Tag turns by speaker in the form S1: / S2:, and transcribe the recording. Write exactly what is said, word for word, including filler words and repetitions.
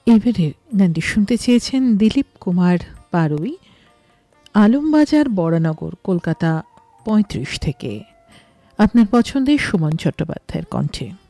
S1: এবারে গানটি শুনতে চেয়েছেন দিলীপ কুমার পারুই, আলমবাজার বড়নগর, কলকাতা পঁয়ত্রিশ থেকে। আপনার পছন্দের সুমন চট্টোপাধ্যায়ের কণ্ঠে।